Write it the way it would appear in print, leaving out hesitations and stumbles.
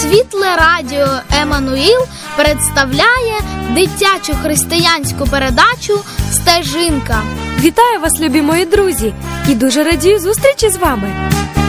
Світле радіо Еммануїл представляє дитячу християнську передачу «Стежинка». Вітаю вас, любі мої друзі, і дуже радію зустрічі з вами.